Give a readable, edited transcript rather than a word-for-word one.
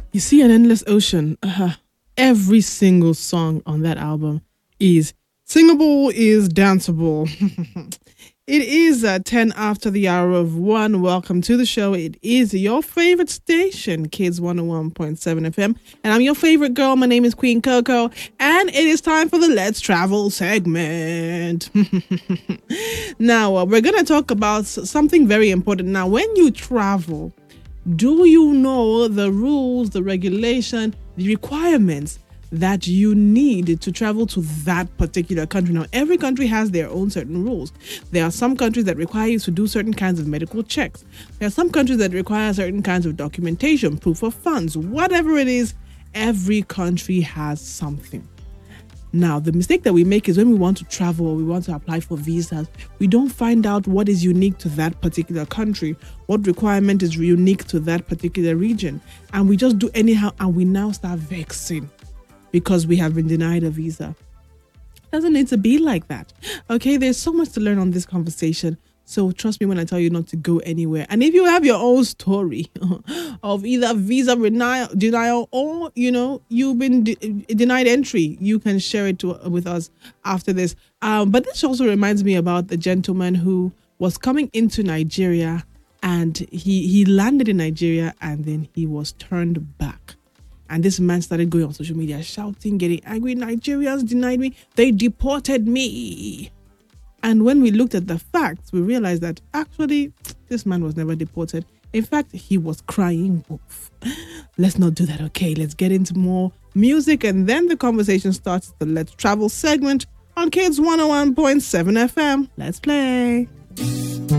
You see an endless ocean. Every single song on that album is singable, is danceable. It is 10 after the hour of 1. Welcome to the show. It is your favorite station, Kids 101.7 FM. And I'm your favorite girl. My name is Queen Coco. And it is time for the Let's Travel segment. Now, we're going to talk about something very important. Now, when you travel, do you know the rules, the regulation, the requirements that you need to travel to that particular country? Now, every country has their own certain rules. There are some countries that require you to do certain kinds of medical checks. There are some countries that require certain kinds of documentation, proof of funds, whatever it is, every country has something. Now, the mistake that we make is when we want to travel or we want to apply for visas, we don't find out what is unique to that particular country, what requirement is unique to that particular region. And we just do anyhow, and we now start vexing because we have been denied a visa. It doesn't need to be like that. Okay, there's so much to learn on this conversation. So trust me when I tell you not to go anywhere. And if you have your own story of either visa denial or, you've been denied entry, you can share it with us after this. But this also reminds me about the gentleman who was coming into Nigeria, and he landed in Nigeria and then he was turned back. And this man started going on social media, shouting, getting angry. Nigerians denied me. They deported me. And when we looked at the facts, we realized that actually this man was never deported. In fact, he was crying wolf. Let's not do that, okay? Let's get into more music, and then the conversation starts the Let's Travel segment on Kids 101.7 FM. Let's play.